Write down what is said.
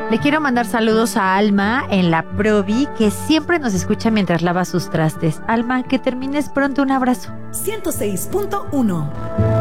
Le quiero mandar saludos a Alma en la Provi, que siempre nos escucha mientras lava sus trastes. Alma, que termines pronto. Un abrazo. 106.1